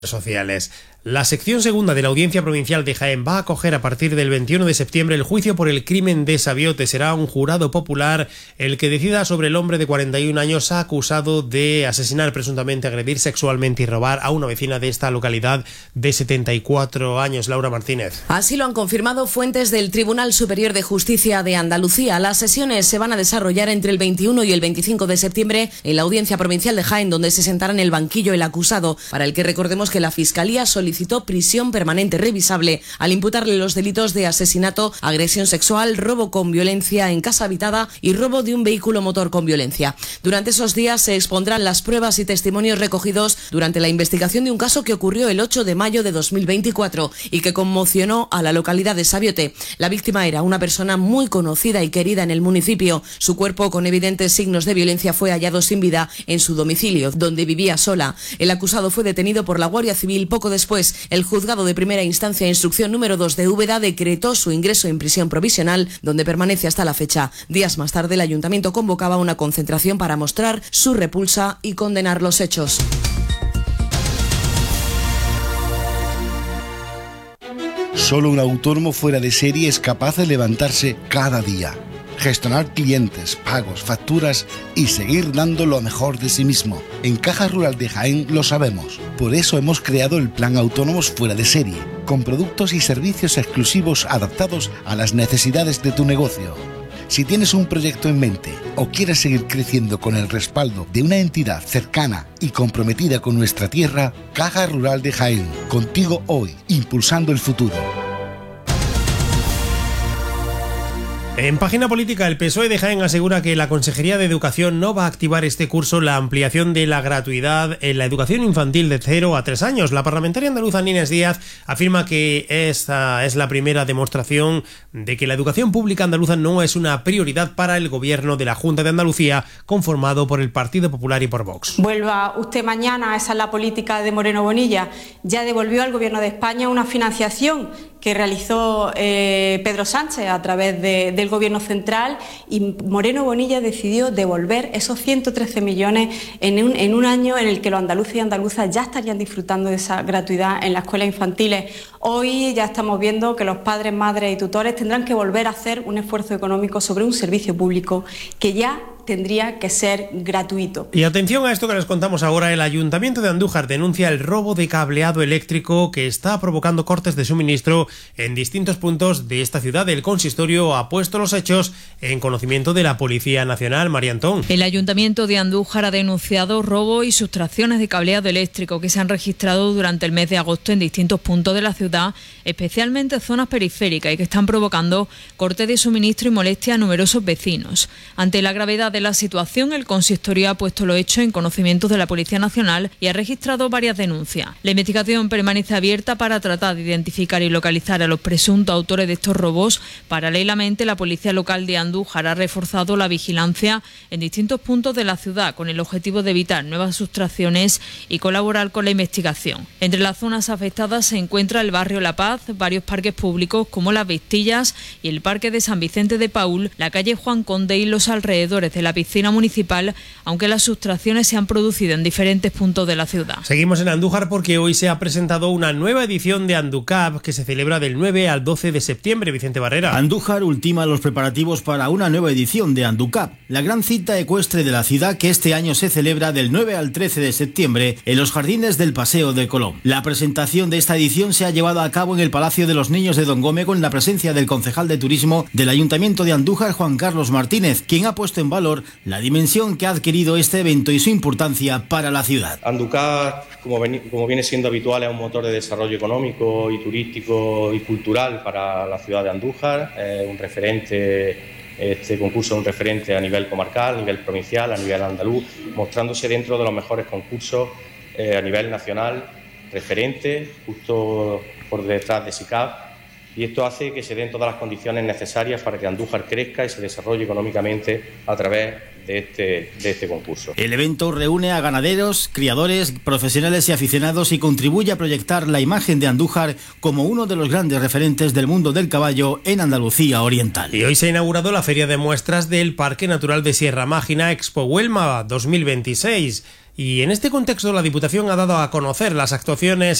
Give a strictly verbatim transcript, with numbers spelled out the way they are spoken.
Sociales. La sección segunda de la Audiencia Provincial de Jaén va a acoger a partir del veintiuno de septiembre el juicio por el crimen de Sabiote. Será un jurado popular el que decida sobre el hombre de cuarenta y un años acusado de asesinar, presuntamente agredir sexualmente y robar a una vecina de esta localidad de setenta y cuatro años. Laura Martínez. Así lo han confirmado fuentes del Tribunal Superior de Justicia de Andalucía. Las sesiones se van a desarrollar entre el veintiuno y el veinticinco de septiembre en la Audiencia Provincial de Jaén, donde se sentará en el banquillo el acusado, para el que recordemos que la Fiscalía solicitó prisión permanente revisable al imputarle los delitos de asesinato, agresión sexual, robo con violencia en casa habitada y robo de un vehículo motor con violencia. Durante esos días se expondrán las pruebas y testimonios recogidos durante la investigación de un caso que ocurrió el ocho de mayo de dos mil veinticuatro y que conmocionó a la localidad de Sabiote. La víctima era una persona muy conocida y querida en el municipio. Su cuerpo, con evidentes signos de violencia, fue hallado sin vida en su domicilio, donde vivía sola. El acusado fue detenido por la Guardia Civil. Poco después, el juzgado de primera instancia, instrucción número dos de Úbeda, decretó su ingreso en prisión provisional, donde permanece hasta la fecha. Días más tarde, el ayuntamiento convocaba una concentración para mostrar su repulsa y condenar los hechos. Solo un autónomo fuera de serie es capaz de levantarse cada día, gestionar clientes, pagos, facturas y seguir dando lo mejor de sí mismo. En Caja Rural de Jaén lo sabemos. Por eso hemos creado el Plan Autónomos Fuera de Serie, con productos y servicios exclusivos adaptados a las necesidades de tu negocio. Si tienes un proyecto en mente o quieres seguir creciendo con el respaldo de una entidad cercana y comprometida con nuestra tierra, Caja Rural de Jaén, contigo hoy, impulsando el futuro. En página política, el P S O E de Jaén asegura que la Consejería de Educación no va a activar este curso la ampliación de la gratuidad en la educación infantil de cero a tres años. La parlamentaria andaluza Inés Díaz afirma que esta es la primera demostración de que la educación pública andaluza no es una prioridad para el gobierno de la Junta de Andalucía, conformado por el Partido Popular y por Vox. Vuelva usted mañana, esa es la política de Moreno Bonilla. Ya devolvió al gobierno de España una financiación que realizó eh, Pedro Sánchez a través de, del Gobierno central, y Moreno Bonilla decidió devolver esos ciento trece millones en un, en un año en el que los andaluces y andaluzas ya estarían disfrutando de esa gratuidad en las escuelas infantiles. Hoy ya estamos viendo que los padres, madres y tutores tendrán que volver a hacer un esfuerzo económico sobre un servicio público que ya tendría que ser gratuito. Y atención a esto que les contamos ahora. El Ayuntamiento de Andújar denuncia el robo de cableado eléctrico que está provocando cortes de suministro en distintos puntos de esta ciudad. El consistorio ha puesto los hechos en conocimiento de la Policía Nacional. María Antón. El Ayuntamiento de Andújar ha denunciado robo y sustracciones de cableado eléctrico que se han registrado durante el mes de agosto en distintos puntos de la ciudad, especialmente zonas periféricas, y que están provocando cortes de suministro y molestia a numerosos vecinos. Ante la gravedad de la situación, el consistorio ha puesto los hechos en conocimiento de la Policía Nacional y ha registrado varias denuncias. La investigación permanece abierta para tratar de identificar y localizar a los presuntos autores de estos robos. Paralelamente, la Policía Local de Andújar ha reforzado la vigilancia en distintos puntos de la ciudad con el objetivo de evitar nuevas sustracciones y colaborar con la investigación. Entre las zonas afectadas se encuentra el barrio La Paz, varios parques públicos como Las Vistillas y el Parque de San Vicente de Paúl, la calle Juan Conde y los alrededores de la piscina municipal, aunque las sustracciones se han producido en diferentes puntos de la ciudad. Seguimos en Andújar porque hoy se ha presentado una nueva edición de Anducap que se celebra del nueve al doce de septiembre. Vicente Barrera. Andújar ultima los preparativos para una nueva edición de Anducap, la gran cita ecuestre de la ciudad, que este año se celebra del nueve al trece de septiembre en los jardines del Paseo de Colón. La presentación de esta edición se ha llevado a cabo en el Palacio de los Niños de Don Gómez, con la presencia del concejal de turismo del Ayuntamiento de Andújar, Juan Carlos Martínez, quien ha puesto en valor la dimensión que ha adquirido este evento y su importancia para la ciudad. Anducap, como, ven, como viene siendo habitual, es un motor de desarrollo económico y turístico y cultural para la ciudad de Andújar. Es un referente, este concurso es un referente a nivel comarcal, a nivel provincial, a nivel andaluz, mostrándose dentro de los mejores concursos eh, a nivel nacional, referente, justo por detrás de SICAP. Y esto hace que se den todas las condiciones necesarias para que Andújar crezca y se desarrolle económicamente a través de este, de este concurso. El evento reúne a ganaderos, criadores, profesionales y aficionados y contribuye a proyectar la imagen de Andújar como uno de los grandes referentes del mundo del caballo en Andalucía Oriental. Y hoy se ha inaugurado la Feria de Muestras del Parque Natural de Sierra Mágina Expo Huelma dos mil veintiséis. Y en este contexto la Diputación ha dado a conocer las actuaciones